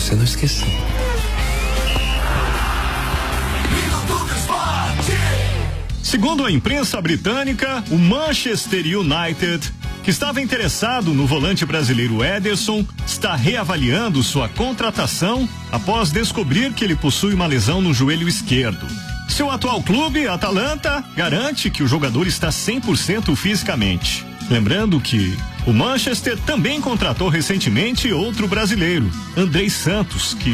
você não esqueceu. Segundo a imprensa britânica, o Manchester United, que estava interessado no volante brasileiro Ederson, está reavaliando sua contratação após descobrir que ele possui uma lesão no joelho esquerdo. Seu atual clube, Atalanta, garante que o jogador está 100% fisicamente. Lembrando que o Manchester também contratou recentemente outro brasileiro, Andrei Santos, que